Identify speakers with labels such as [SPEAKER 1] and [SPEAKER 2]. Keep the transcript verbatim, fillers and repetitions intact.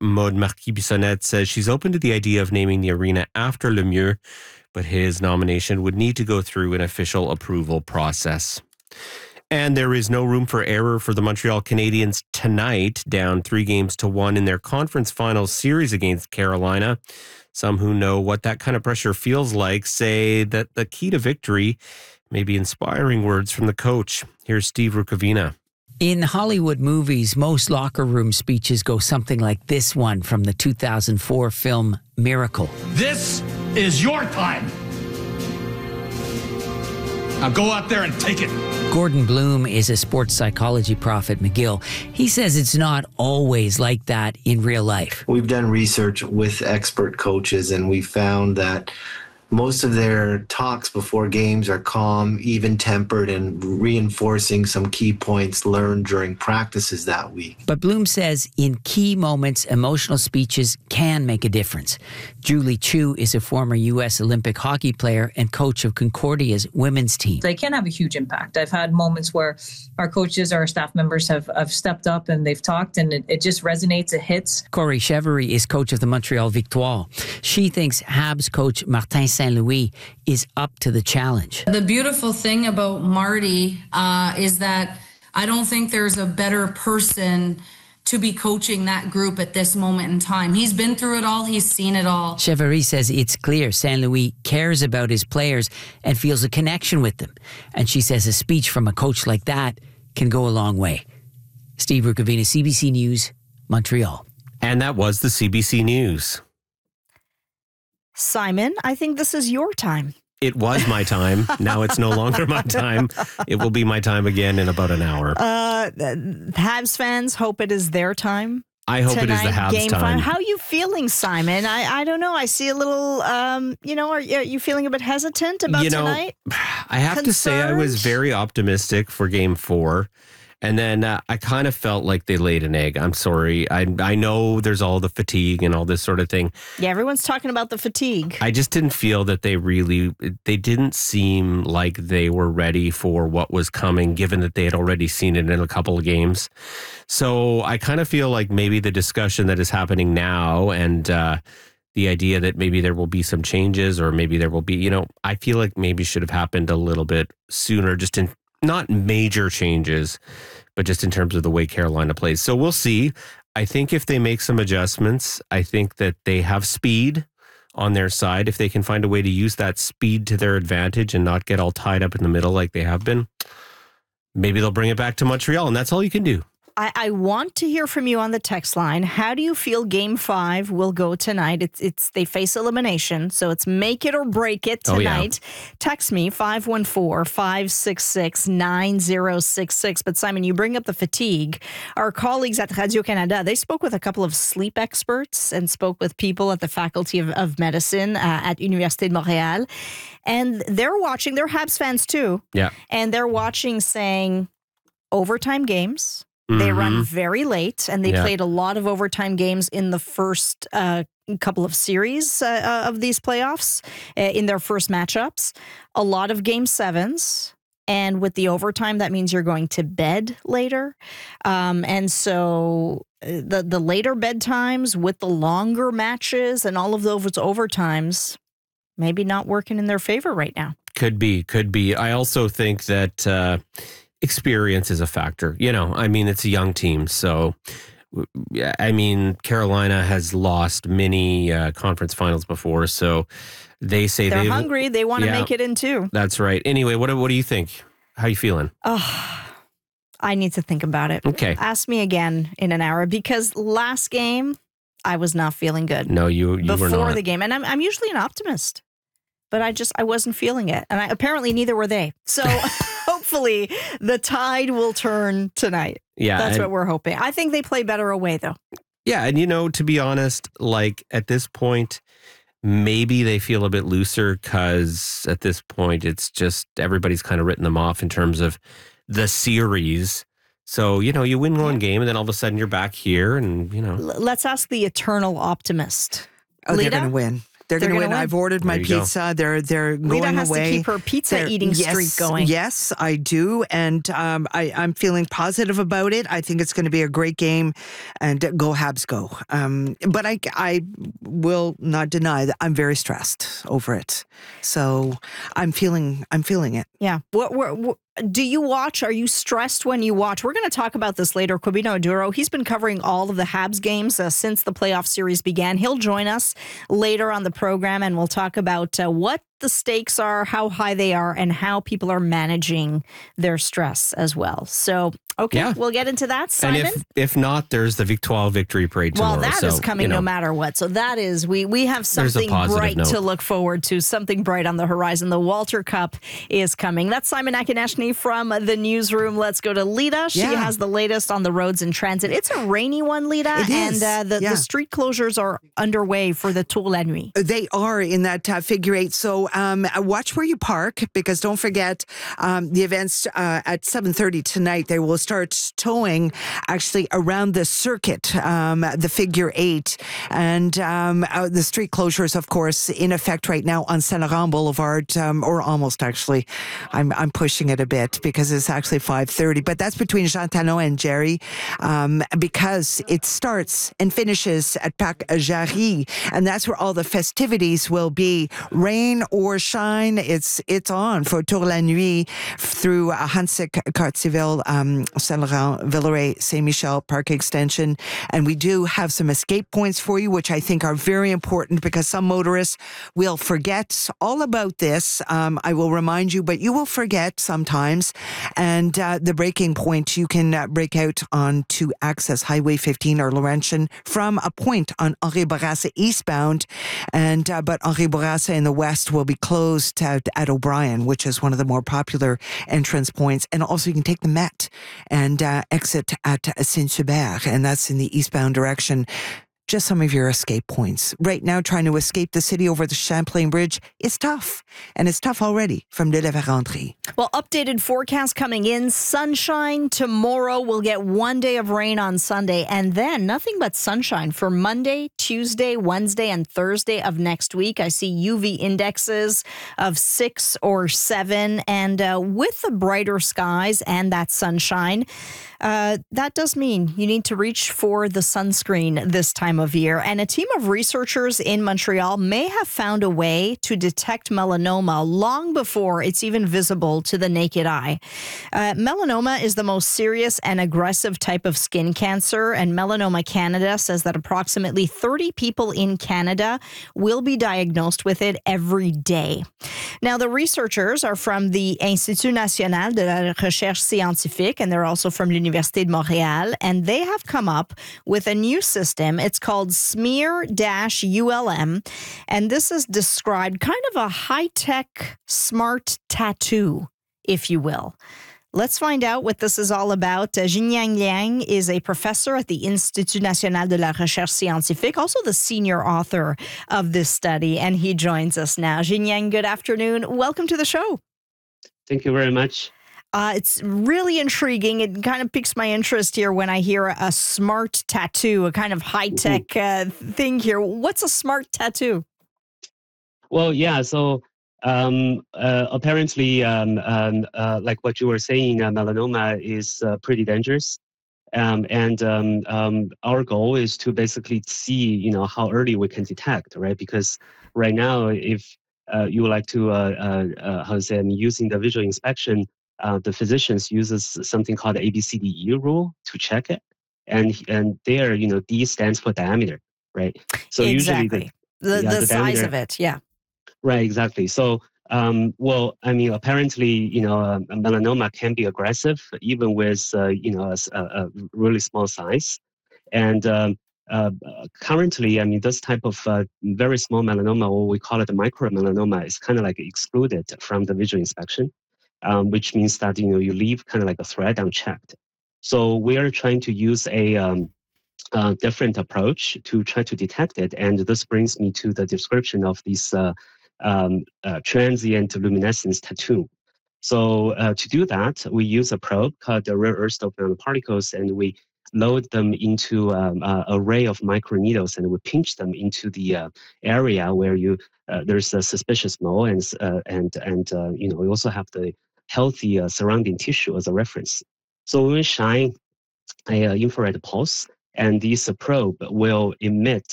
[SPEAKER 1] Maude Marquis-Bissonnette says she's open to the idea of naming the arena after Lemieux, but his nomination would need to go through an official approval process. And there is no room for error for the Montreal Canadiens tonight, down three games to one in their conference finals series against Carolina. Some who know what that kind of pressure feels like say that the key to victory may be inspiring words from the coach. Here's Steve Rukavina.
[SPEAKER 2] In Hollywood movies, most locker room speeches go something like this one from the two thousand four film Miracle.
[SPEAKER 3] This is your time. Now go out there and take it.
[SPEAKER 2] Gordon Bloom is a sports psychology prof at McGill. He says it's not always like that in real life.
[SPEAKER 4] We've done research with expert coaches, and we found that most of their talks before games are calm, even-tempered, and reinforcing some key points learned during practices that week.
[SPEAKER 2] But Bloom says in key moments, emotional speeches can make a difference. Julie Chu is a former U S Olympic hockey player and coach of Concordia's women's team.
[SPEAKER 5] They can have a huge impact. I've had moments where our coaches, our staff members have, have stepped up and they've talked, and it, it just resonates, it hits.
[SPEAKER 2] Corey Chevery is coach of the Montreal Victoire. She thinks Habs coach Martin Saint Louis is up to the challenge.
[SPEAKER 6] The beautiful thing about Marty uh, is that I don't think there's a better person to be coaching that group at this moment in time. He's been through it all. He's seen it all.
[SPEAKER 2] Chevery says it's clear Saint Louis cares about his players and feels a connection with them. And she says a speech from a coach like that can go a long way. Steve Rukavina, C B C News, Montreal.
[SPEAKER 1] And that was the C B C News.
[SPEAKER 7] Simon, I think this is your time.
[SPEAKER 1] It was my time. Now it's no longer my time. It will be my time again in about an hour.
[SPEAKER 7] Uh, Habs fans hope it is their time.
[SPEAKER 1] I hope
[SPEAKER 7] tonight,
[SPEAKER 1] it is the Habs
[SPEAKER 7] game
[SPEAKER 1] time.
[SPEAKER 7] Five. How are you feeling, Simon? I, I don't know. I see a little, um, you know, are, are you feeling a bit hesitant about
[SPEAKER 1] you know,
[SPEAKER 7] tonight?
[SPEAKER 1] I have
[SPEAKER 7] Concerned?
[SPEAKER 1] to say I was very optimistic for game four. And then uh, I kind of felt like they laid an egg. I'm sorry. I I know there's all the fatigue and all this sort of thing.
[SPEAKER 7] Yeah, everyone's talking about the fatigue.
[SPEAKER 1] I just didn't feel that they really, they didn't seem like they were ready for what was coming, given that they had already seen it in a couple of games. So I kind of feel like maybe the discussion that is happening now and uh, the idea that maybe there will be some changes or maybe there will be, you know, I feel like maybe should have happened a little bit sooner, just in not major changes, but just in terms of the way Carolina plays. So we'll see. I think if they make some adjustments, I think that they have speed on their side. If they can find a way to use that speed to their advantage and not get all tied up in the middle like they have been, maybe they'll bring it back to Montreal, and that's all you can do.
[SPEAKER 7] I, I want to hear from you on the text line. How do you feel game five will go tonight? It's it's they face elimination, so it's make it or break it tonight. Oh, yeah. Text me, five one four, five six six, nine zero six six. But Simon, you bring up the fatigue. Our colleagues at Radio-Canada, they spoke with a couple of sleep experts and spoke with people at the Faculty of, of Medicine uh, at Université de Montréal. And they're watching, they're Habs fans too.
[SPEAKER 1] Yeah.
[SPEAKER 7] And they're watching saying overtime games. They mm-hmm. run very late, and they yeah. played a lot of overtime games in the first uh, couple of series uh, of these playoffs, uh, in their first matchups. A lot of game sevens, and with the overtime, that means you're going to bed later. Um, and so the, the later bedtimes with the longer matches and all of those overtimes, maybe not working in their favor right now.
[SPEAKER 1] Could be, could be. I also think that... Uh, experience is a factor. You know, I mean, it's a young team. So, I mean, Carolina has lost many uh, conference finals before. So they say
[SPEAKER 7] they're
[SPEAKER 1] they,
[SPEAKER 7] hungry. They want to yeah, make it in too.
[SPEAKER 1] That's right. Anyway, what, what do you think? How are you feeling?
[SPEAKER 7] Oh, I need to think about it.
[SPEAKER 1] Okay.
[SPEAKER 7] Ask me again in an hour, because last game, I was not feeling good.
[SPEAKER 1] No, you, you
[SPEAKER 7] Before
[SPEAKER 1] were not.
[SPEAKER 7] the game. And I'm, I'm usually an optimist. But I just, I wasn't feeling it. And I, apparently neither were they. So hopefully the tide will turn tonight.
[SPEAKER 1] Yeah.
[SPEAKER 7] That's
[SPEAKER 1] and,
[SPEAKER 7] what we're hoping. I think they play better away, though.
[SPEAKER 1] Yeah. And, you know, to be honest, like at this point, maybe they feel a bit looser because at this point, it's just everybody's kind of written them off in terms of the series. So, you know, you win one game and then all of a sudden you're back here and, you know.
[SPEAKER 7] L- let's ask the eternal optimist.
[SPEAKER 8] Oh,
[SPEAKER 7] Lita?
[SPEAKER 8] they're going to win. They're,
[SPEAKER 7] They're
[SPEAKER 8] going to
[SPEAKER 7] gonna
[SPEAKER 8] win.
[SPEAKER 7] win.
[SPEAKER 8] I've ordered my
[SPEAKER 1] There you go.
[SPEAKER 8] pizza. They're they're
[SPEAKER 7] Lita
[SPEAKER 8] going
[SPEAKER 7] has
[SPEAKER 8] away.
[SPEAKER 7] to keep her pizza
[SPEAKER 8] They're-
[SPEAKER 7] eating
[SPEAKER 8] yes,
[SPEAKER 7] streak going.
[SPEAKER 8] Yes, I do, and um, I, I'm feeling positive about it. I think it's going to be a great game, and uh, go Habs, go! Um, but I I will not deny that I'm very stressed over it. So I'm feeling I'm feeling it.
[SPEAKER 7] Yeah. What, what, what, do you watch? Are you stressed when you watch? We're going to talk about this later. Quibino Aduro, he's been covering all of the Habs games uh, since the playoff series began. He'll join us later on the program, and we'll talk about uh, what the stakes are, how high they are, and how people are managing their stress as well. So, okay,
[SPEAKER 1] Yeah.
[SPEAKER 7] we'll get into that, Simon.
[SPEAKER 1] And if if not, there's the Victoire Victory Parade tomorrow.
[SPEAKER 7] Well, that is
[SPEAKER 1] so,
[SPEAKER 7] coming
[SPEAKER 1] you know,
[SPEAKER 7] no matter what. So that is, we we have
[SPEAKER 1] There's a
[SPEAKER 7] something
[SPEAKER 1] positive
[SPEAKER 7] bright
[SPEAKER 1] note.
[SPEAKER 7] to look forward to, something bright on the horizon. The Walter Cup is coming. That's Simon Akinashni from the newsroom. Let's go to Lita. She
[SPEAKER 8] Yeah.
[SPEAKER 7] has the latest on the roads and transit. It's a rainy one, Lita.
[SPEAKER 8] It is,
[SPEAKER 7] And uh, the,
[SPEAKER 8] yeah.
[SPEAKER 7] the street closures are underway for the Tour La Nuit.
[SPEAKER 8] They are in that uh, figure eight. So um, watch where you park, because don't forget um, the events uh, at seven thirty tonight. They will start towing actually around the circuit, um, the figure eight. And um, uh, the street closures, of course, in effect right now on Saint Laurent Boulevard, um, or almost actually. I'm, I'm pushing it a bit because it's actually five thirty. But that's between Jean Talon and Jerry, um, because it starts and finishes at Parc Jarry. And that's where all the festivities will be. Rain or shine, it's it's on for Tour La Nuit through uh, Hansik, Cartierville, um, Saint Laurent, Villeray, Saint Michel, Park Extension. And we do have some escape points for you, which I think are very important, because some motorists will forget all about this. Um, I will remind you, but you will forget sometimes. And uh, the breaking point, you can uh, break out on to access Highway fifteen or Laurentian from a point on Henri Bourassa eastbound. And uh, but Henri Bourassa in the west will be closed at, at O'Brien, which is one of the more popular entrance points. And also you can take the Met and uh, exit at Saint-Hubert, and that's in the eastbound direction. Just some of your escape points. Right now, trying to escape the city over the Champlain Bridge is tough. And it's tough already from De La Vérendrye.
[SPEAKER 7] Well, updated forecast coming in. Sunshine tomorrow. We'll get one day of rain on Sunday, and then nothing but sunshine for Monday, Tuesday, Wednesday, and Thursday of next week. I see U V indexes of six or seven, and uh, with the brighter skies and that sunshine, uh, that does mean you need to reach for the sunscreen this time of year. And a team of researchers in Montreal may have found a way to detect melanoma long before it's even visible to the naked eye. Uh, melanoma is the most serious and aggressive type of skin cancer, and Melanoma Canada says that approximately thirty people in Canada will be diagnosed with it every day. Now, the researchers are from the Institut National de la Recherche Scientifique, and they're also from l'Université de Montréal, and they have come up with a new system. It's called Smear-U L M, and this is described kind of a high-tech smart tattoo, if you will. Let's find out what this is all about. Uh, Jinyang Liang is a professor at the Institut National de la Recherche Scientifique, also the senior author of this study, and he joins us now. Jinyang, good afternoon. Welcome to the show.
[SPEAKER 9] Thank you very much.
[SPEAKER 7] Uh, it's really intriguing. It kind of piques my interest here when I hear a, a smart tattoo, a kind of high-tech uh, thing here. What's a smart tattoo?
[SPEAKER 9] Well, yeah, so um, uh, apparently, um, um, uh, like what you were saying, uh, melanoma is uh, pretty dangerous. Um, and um, um, our goal is to basically see, you know, how early we can detect, right? Because right now, if uh, you would like to, uh, uh, uh, how to say, I'm using the visual inspection, uh, the physicians uses something called the A B C D E rule to check it. And and there, you know, D stands for diameter, right? So
[SPEAKER 7] exactly.
[SPEAKER 9] usually the,
[SPEAKER 7] the,
[SPEAKER 9] yeah,
[SPEAKER 7] the,
[SPEAKER 9] the
[SPEAKER 7] size
[SPEAKER 9] diameter,
[SPEAKER 7] of it, yeah.
[SPEAKER 9] Right, exactly. So, um, well, I mean, apparently, you know, uh, melanoma can be aggressive even with, uh, you know, a, a really small size. And um, uh, currently, I mean, this type of uh, very small melanoma, or we call it micromelanoma, is kind of like excluded from the visual inspection, um, which means that, you know, you leave kind of like a thread unchecked. So we are trying to use a um, uh, different approach to try to detect it. And this brings me to the description of these uh, um, uh, transient luminescence tattoo. So uh, to do that, we use a probe called the rare earth doped nanoparticles, and we load them into um, uh, array of microneedles, and we pinch them into the uh, area where you uh, there's a suspicious mole, and uh, and and uh, you know we also have the healthy uh, surrounding tissue as a reference. So when we shine a uh, infrared pulse, and this probe will emit